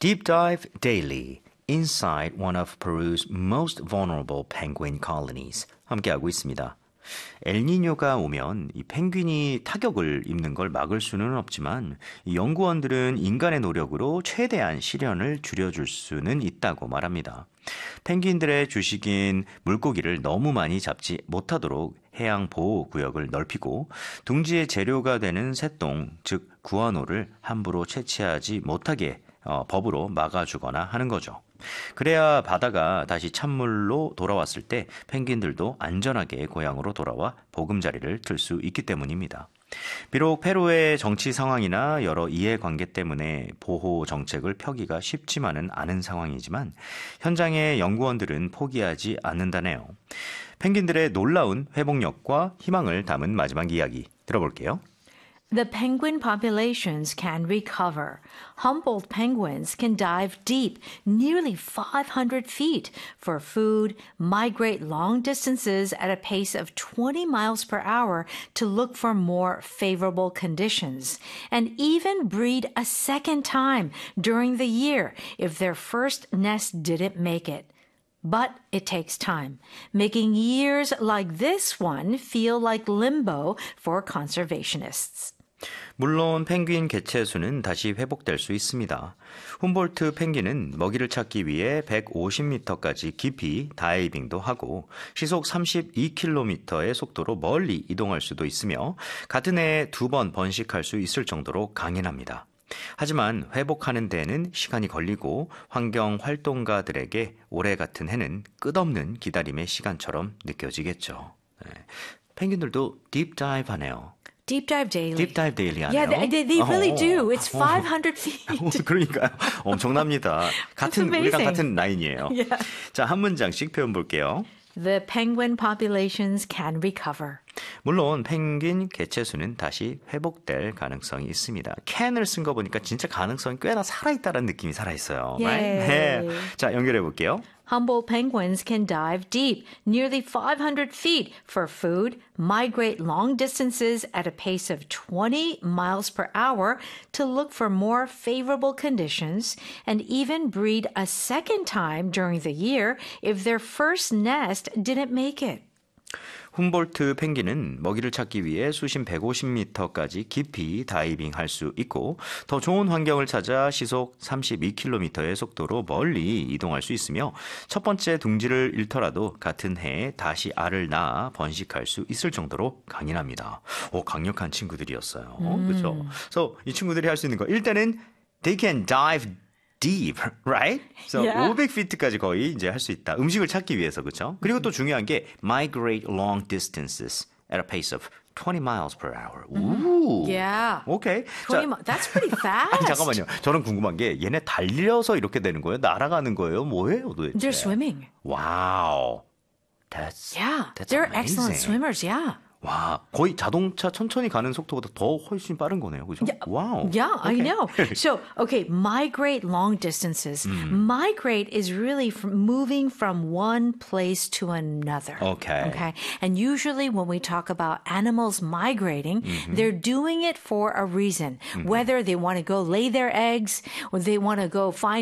Deep Dive Daily Inside one of Peru's most vulnerable penguin colonies 함께하고 있습니다. 엘니뇨가 오면 이 펭귄이 타격을 입는 걸 막을 수는 없지만 이 연구원들은 인간의 노력으로 최대한 시련을 줄여줄 수는 있다고 말합니다. 펭귄들의 주식인 물고기를 너무 많이 잡지 못하도록 해양 보호 구역을 넓히고 둥지의 재료가 되는 새똥, 즉 구아노를 함부로 채취하지 못하게 법으로 막아주거나 하는 거죠. 그래야 바다가 다시 찬물로 돌아왔을 때 펭귄들도 안전하게 고향으로 돌아와 보금자리를 틀 수 있기 때문입니다. 비록 페루의 정치 상황이나 여러 이해관계 때문에 보호 정책을 펴기가 쉽지만은 않은 상황이지만 현장의 연구원들은 포기하지 않는다네요. 펭귄들의 놀라운 회복력과 희망을 담은 마지막 이야기 들어볼게요. The penguin populations can recover. Humboldt penguins can dive deep, nearly 500 feet, for food, migrate long distances at a pace of 20 miles per hour to look for more favorable conditions, and even breed a second time during the year if their first nest didn't make it. But it takes time, making years like this one feel like limbo for conservationists. 물론 펭귄 개체수는 다시 회복될 수 있습니다. 훔볼트 펭귄은 먹이를 찾기 위해 150m까지 깊이 다이빙도 하고 시속 32km의 속도로 멀리 이동할 수도 있으며 같은 해에 2번 번식할 수 있을 정도로 강인합니다. 하지만 회복하는 데에는 시간이 걸리고 환경 활동가들에게 올해 같은 해는 끝없는 기다림의 시간처럼 느껴지겠죠. 네. 펭귄들도 딥다이브 하네요. Deep Dive Daily. Deep Dive Daily 하네요. Yeah, they really do. It's 500 feet. 그러니까요. 엄청납니다. 우리랑 같은 라인이에요. Yeah. 자, 한 문장씩 표현 볼게요. The penguin populations can recover. 물론 펭귄 개체수는 다시 회복될 가능성이 있습니다. can을 쓴 거 보니까 진짜 가능성이 꽤나 살아있다는 느낌이 살아있어요. Right? 네. 자, 연결해 볼게요. Humboldt penguins can dive deep, nearly 500 feet, for food, migrate long distances at a pace of 20 miles per hour to look for more favorable conditions, and even breed a second time during the year if their first nest didn't make it. 훔볼트 펭귄은 먹이를 찾기 위해 수심 150m까지 깊이 다이빙할 수 있고 더 좋은 환경을 찾아 시속 32km의 속도로 멀리 이동할 수 있으며 첫 번째 둥지를 잃더라도 같은 해에 다시 알을 낳아 번식할 수 있을 정도로 강인합니다. 강력한 친구들이었어요. 그렇죠? 그래서 이 친구들이 할 수 있는 거 일단은 they can dive deep, right? So Yeah. 500feet까지 거의 이제 할 수 있다. 음식을 찾기 위해서 그렇죠? 그리고 또 중요한 게 migrate long distances at a pace of 20 miles per hour. 오. Yeah. 오케이. 20 miles. That's pretty fast. 아니 잠깐만요. 저는 궁금한 게 얘네 달려서 이렇게 되는 거예요? 날아가는 거예요? 뭐예요, 도대체? They're swimming. Wow. That's They're amazing. excellent swimmers. Yeah. 와, 거의 자동차 천천히 가는 속도보다 더 훨씬 빠른 거네요. 그죠? 와우. Yeah, I Okay. know. So, okay, migrate long distances. Migrate is really moving from one place to another. Okay. And usually when we talk about animals migrating, they're doing it for a reason. Whether they want to go lay their eggs or they want to go find